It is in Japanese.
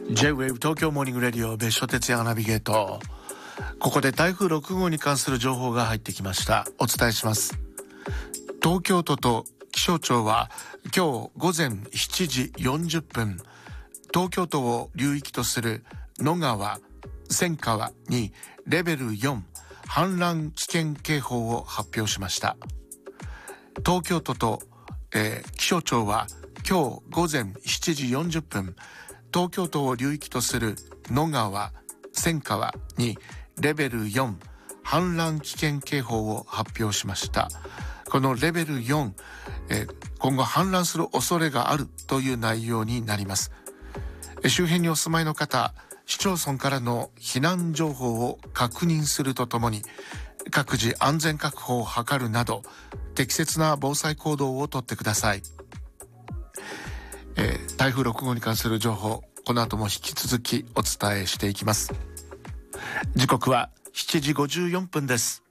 J-Wave 東京モーニングレディオ別所哲也ナビゲート。ここで台風6号に関する情報が入ってきました。お伝えします。東京都と気象庁は今日午前7時40分東京都を流域とする野川、千川にレベル4氾濫危険警報を発表しました。東京都と、気象庁は今日午前7時40分東京都を流域とする野川、千川にレベル4氾濫危険警報を発表しました。このレベル4、今後氾濫する恐れがあるという内容になります。周辺にお住まいの方、市町村からの避難情報を確認するとともに各自安全確保を図るなど適切な防災行動をとってください。台風6号に関する情報、この後も引き続きお伝えしていきます。時刻は7時54分です。